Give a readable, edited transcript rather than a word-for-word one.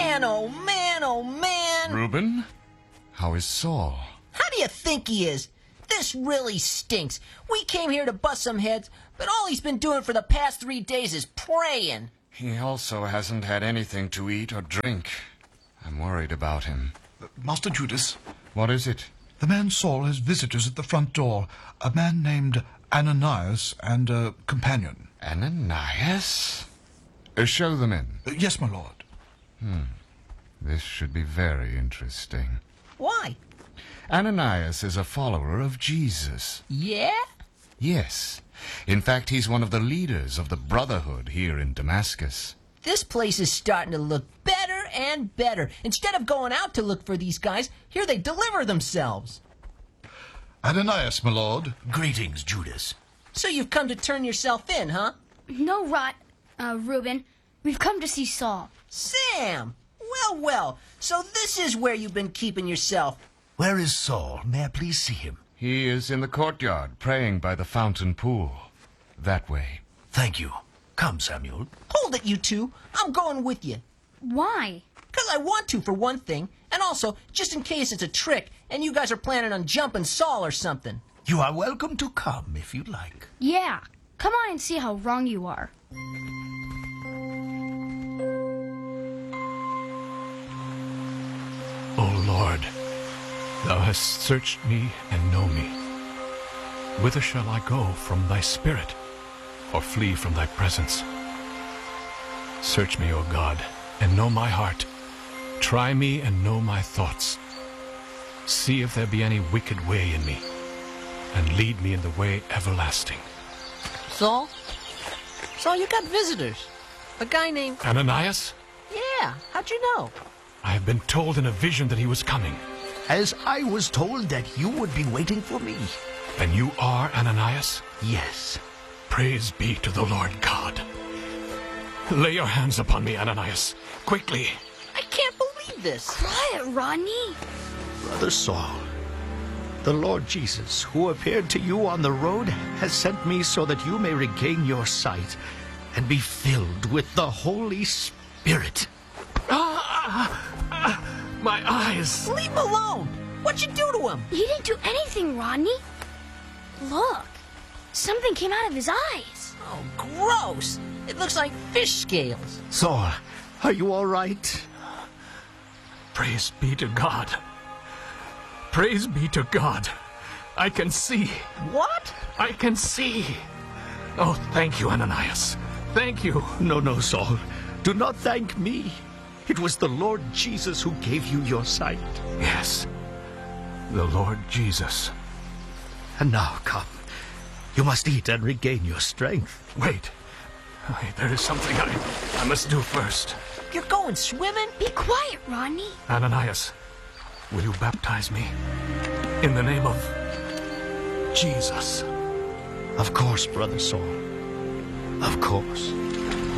man, oh man, oh man! Reuben, how is Saul? How do you think he is? This really stinks. We came here to bust some heads, but all he's been doing for the past 3 days is praying. He also hasn't had anything to eat or drink. I'm worried about him. Master Judas, What is it? the man Saul has visitors at the front door. A man named Ananias and a companion. Ananias? Show them in. Yes, my lord. This should be very interesting. Why? Ananias is a follower of Jesus. Yeah? Yes. In fact, he's one of the leaders of the Brotherhood here in Damascus. This place is starting to look better and better. Instead of going out to look for these guys, here they deliver themselves. Ananias, my lord. Greetings, Judas. So you've come to turn yourself in, huh? No, Reuben. We've come to see Saul. Sam! Well, so this is where you've been keeping yourself. Where is Saul? May I please see him? He is in the courtyard, praying by the fountain pool. That way. Thank you. Come, Samuel. Hold it, you two. I'm going with you. Why? Because I want to, for one thing. And also, just in case it's a trick, and you guys are planning on jumping Saul or something. You are welcome to come if you like. Yeah. Come on and see how wrong you are. O Lord, thou hast searched me and know me. Whither shall I go from thy spirit, or flee from thy presence? Search me, O God, and know my heart. Try me and know my thoughts. See if there be any wicked way in me, and lead me in the way everlasting. Saul? Saul, you got visitors. A guy named... Ananias? Yeah, how'd you know? I have been told in a vision that he was coming. As I was told that you would be waiting for me. And you are Ananias? Yes. Praise be to the Lord God. Lay your hands upon me, Ananias. Quickly. I can't believe this. Quiet, Rodney. Brother Saul, the Lord Jesus, who appeared to you on the road, has sent me so that you may regain your sight and be filled with the Holy Spirit. My eyes. Leave him alone. What'd you do to him? He didn't do anything, Rodney. Look. Something came out of his eyes. Oh, gross. It looks like fish scales. Saul, are you all right? Praise be to God. Praise be to God. I can see. What? I can see. Oh, thank you, Ananias. Thank you. No, Saul. Do not thank me. It was the Lord Jesus who gave you your sight. Yes, the Lord Jesus. And now come. You must eat and regain your strength. Wait. There is something I must do first. You're going swimming? Be quiet, Rodney. Ananias, will you baptize me in the name of Jesus? Of course, Brother Saul. Of course.